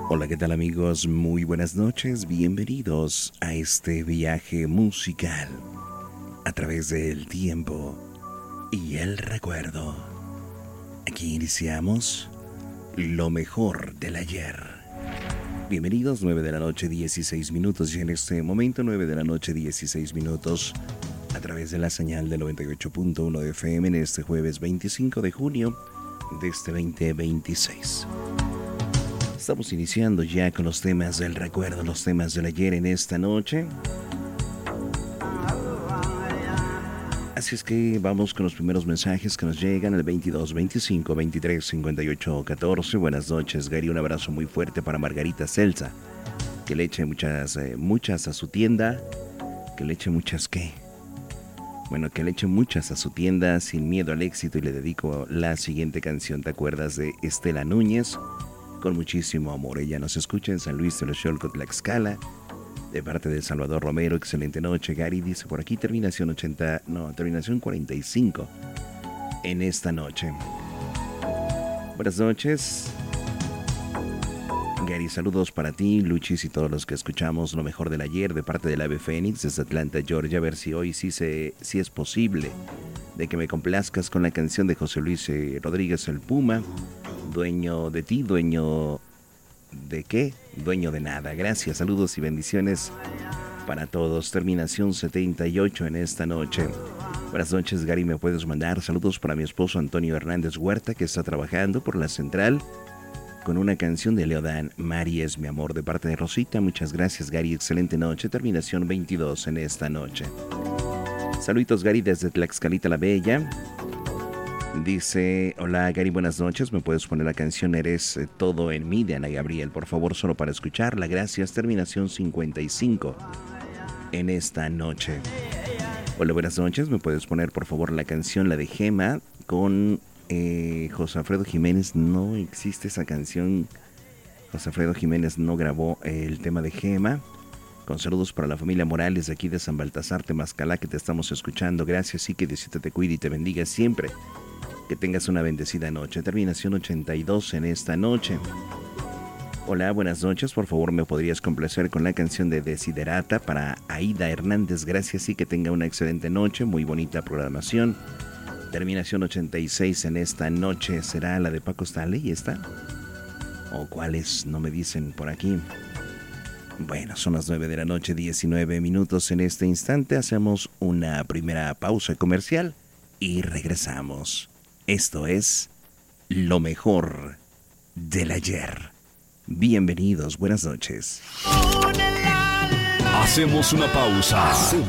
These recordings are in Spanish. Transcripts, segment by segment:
Hola, ¿qué tal amigos? Muy buenas noches, bienvenidos a este viaje musical a través del tiempo y el recuerdo. Aquí iniciamos lo mejor del ayer. Bienvenidos, 9 de la noche, 16 minutos, y en este momento 9 de la noche, 16 minutos, a través de la señal de 98.1 de FM en este jueves 25 de junio de este 2026. Estamos iniciando ya con los temas del recuerdo, los temas del ayer en esta noche. Así es que vamos con los primeros mensajes que nos llegan al 22 25 23 58 14. Buenas noches, Gary. Un abrazo muy fuerte para Margarita Celsa. Que le eche muchas a su tienda. Que le eche muchas, ¿qué? Bueno, que le eche muchas a su tienda sin miedo al éxito, y le dedico la siguiente canción. ¿Te acuerdas de Estela Núñez? Con muchísimo amor. Ella nos escucha en San Luis de los Xolco, Tlaxcala, de parte de Salvador Romero. Excelente noche, Gary. Dice por aquí terminación 45 en esta noche. Buenas noches, Gary. Saludos para ti, Luchis, y todos los que escuchamos lo mejor del ayer de parte del Ave Fénix desde Atlanta, Georgia. A ver si hoy sí es posible de que me complazcas con la canción de José Luis Rodríguez el Puma. Dueño de ti, dueño de qué, dueño de nada. Gracias, saludos y bendiciones para todos. Terminación 78 en esta noche. Buenas noches, Gary. Me puedes mandar saludos para mi esposo Antonio Hernández Huerta, que está trabajando por la central con una canción de Leodán. Mari es mi amor, de parte de Rosita. Muchas gracias, Gary. Excelente noche. Terminación 22 en esta noche. Saluditos, Gary, desde Tlaxcalita la Bella. Dice: hola, Gary, buenas noches. ¿Me puedes poner la canción Eres todo en mí de Ana Gabriel, por favor, solo para escucharla? Gracias. Terminación 55 en esta noche. Hola, buenas noches. ¿Me puedes poner, por favor, la canción La de Gema con José Alfredo Jiménez? No existe esa canción. José Alfredo Jiménez no grabó el tema de Gema. Con saludos para la familia Morales de aquí de San Baltasar, Temazcalá, que te estamos escuchando. Gracias, y que Diosito te cuide y te bendiga siempre. Que tengas una bendecida noche. Terminación 82 en esta noche. Hola, buenas noches. Por favor, ¿me podrías complacer con la canción de Desiderata para Aida Hernández? Gracias, y que tenga una excelente noche. Muy bonita programación. Terminación 86 en esta noche. ¿Será la de Paco Stanley esta? ¿O cuáles? No me dicen por aquí. Bueno, son las 9 de la noche, 19 minutos en este instante. Hacemos una primera pausa comercial y regresamos. Esto es lo mejor del ayer. Bienvenidos, buenas noches. Hacemos una pausa.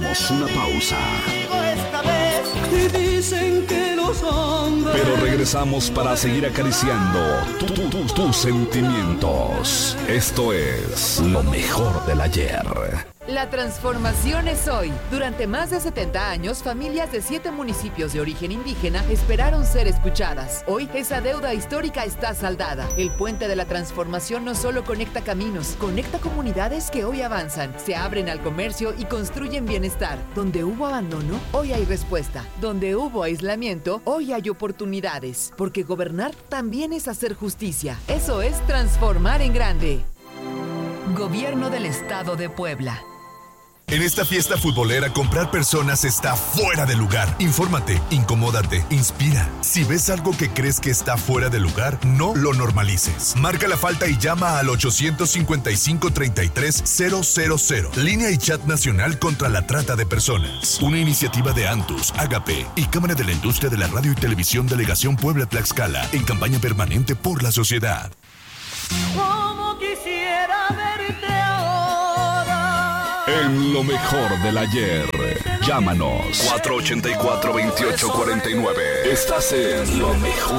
Pero regresamos para seguir acariciando tus sentimientos. Esto es lo mejor del ayer. La transformación es hoy. Durante más de 70 años, familias de 7 municipios de origen indígena esperaron ser escuchadas. Hoy, esa deuda histórica está saldada. El puente de la transformación no solo conecta caminos, conecta comunidades que hoy avanzan, se abren al comercio y construyen bienestar. Donde hubo abandono, hoy hay respuesta. Donde hubo aislamiento, hoy hay oportunidades. Porque gobernar también es hacer justicia. Eso es transformar en grande. Gobierno del Estado de Puebla. En esta fiesta futbolera, comprar personas está fuera de lugar. Infórmate, incomódate, inspira. Si ves algo que crees que está fuera de lugar, no lo normalices. Marca la falta y llama al 855-33-000. Línea y chat nacional contra la trata de personas. Una iniciativa de Antus, Agape y Cámara de la Industria de la Radio y Televisión Delegación Puebla-Tlaxcala, en campaña permanente por la sociedad. Como quisiera verte ahora. En lo mejor del ayer. Llámanos 484-2849. Estás en lo mejor